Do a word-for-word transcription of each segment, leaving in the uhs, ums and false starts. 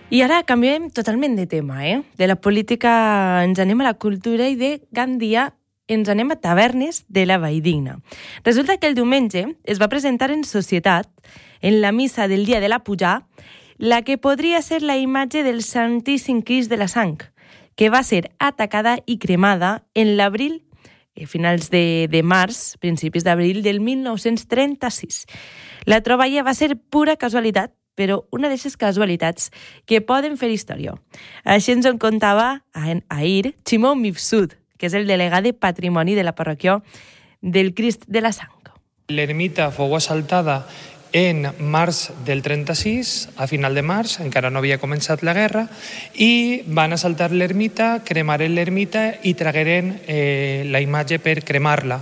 I ara canviem totalment de tema, eh? De la política ens anem a la cultura i de Gandia ens anem a tavernes de la Valldigna. Resulta que el diumenge es va presentar en societat, en la missa del dia de la Pujà, la que podria ser la imatge del Santíssim Crist de la Sang, que va ser atacada i cremada en l'abril, a finals de, de març, principis d'abril del mil nou-cents trenta-sis. La troballa va ser pura casualitat, però una d'aquestes casualitats que poden fer història. Així ens en contava ahir Ximó Mifsud, que és el delegat de Patrimoni de la parròquia del Crist de la Sang. L'ermita fou assaltada en març del trenta-sis, a final de març, encara no havia començat la guerra, i van assaltar l'ermita, cremaren l'ermita i tragueren eh, la imatge per cremar-la.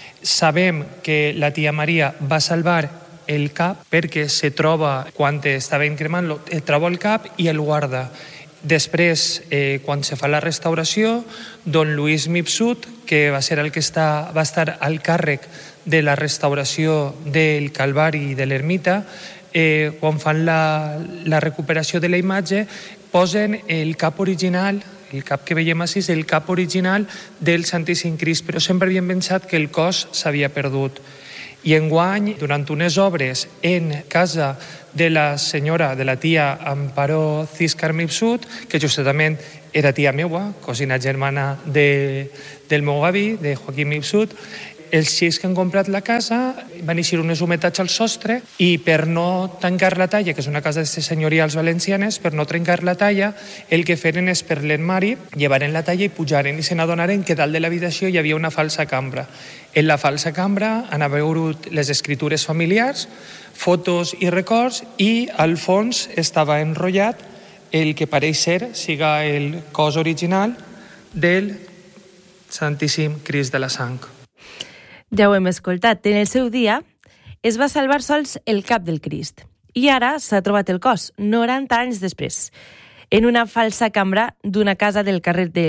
Sabem que la tia Maria va salvar el cap perquè se troba, quan estaven cremant-lo, troba el cap i el guarda. Després, eh, quan se fa la restauració, don Lluís Mifsud, que va ser el que està, va estar al càrrec de la restauració del Calvari i de l'ermita, eh, quan fan la, la recuperació de la imatge, posen el cap original, el cap que veiem així, el cap original del Santíssim Crist, però sempre havien pensat que el cos s'havia perdut. I enguany, durant unes obres en casa de la senyora, de la tia Amparo Ciscar Mifsud, que justament era tia meua, cosina germana de, del meu avi, de Joaquim Mifsud, els xics que han comprat la casa van eixir unes humetats al sostre i per no tancar la talla, que és una casa de senyorials valencianes, per no trencar la talla, el que feren és per l'armari, llevaren la talla i pujaren i se n'adonaren que dalt de l'habitació hi havia una falsa cambra. En la falsa cambra han hagut les escritures familiars, fotos i records, i al fons estava enrotllat el que pareix ser siga el cos original del Santíssim Crist de la Sang. Ja ho hem escoltat. En el seu dia es va salvar sols el cap del Crist i ara s'ha trobat el cos, noranta anys després, en una falsa cambra d'una casa del carrer de